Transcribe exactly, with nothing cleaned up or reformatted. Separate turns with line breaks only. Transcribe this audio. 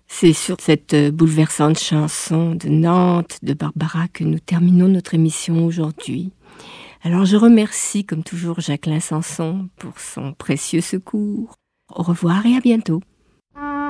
C'est sur cette bouleversante chanson de Nantes de Barbara que nous terminons notre émission aujourd'hui. Alors je remercie comme toujours Jacqueline Sanson pour son précieux secours. Au revoir et à bientôt.